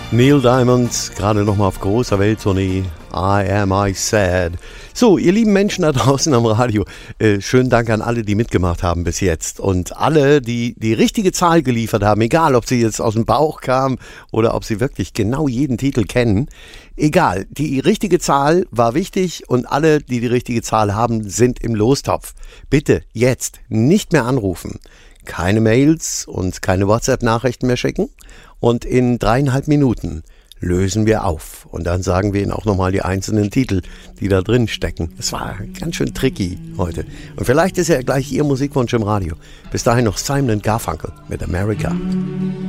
Neil Diamond, gerade nochmal auf großer Welttournee. I sad. So, ihr lieben Menschen da draußen am Radio, schönen Dank an alle, die mitgemacht haben bis jetzt. Und alle, die die richtige Zahl geliefert haben, egal ob sie jetzt aus dem Bauch kam oder ob sie wirklich genau jeden Titel kennen. Egal, die richtige Zahl war wichtig und alle, die die richtige Zahl haben, sind im Lostopf. Bitte jetzt nicht mehr anrufen. Keine Mails und keine WhatsApp-Nachrichten mehr schicken. Und in 3,5 Minuten lösen wir auf. Und dann sagen wir Ihnen auch nochmal die einzelnen Titel, die da drin stecken. Es war ganz schön tricky heute. Und vielleicht ist ja gleich Ihr Musikwunsch im Radio. Bis dahin noch Simon & Garfunkel mit America.